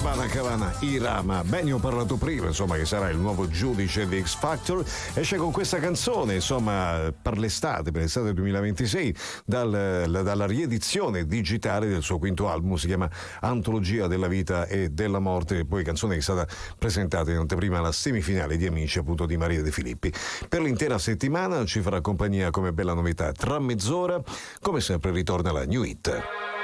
Cavana, Irama. Ben, ne ho parlato prima, insomma, che sarà il nuovo giudice di X Factor. Esce con questa canzone, insomma, per l'estate 2026, dalla riedizione digitale del suo quinto album. Si chiama Antologia della vita e della morte. Poi canzone che è stata presentata in anteprima alla semifinale di Amici, appunto, di Maria De Filippi. Per l'intera settimana ci farà compagnia come bella novità tra mezz'ora. Come sempre ritorna la New Hit.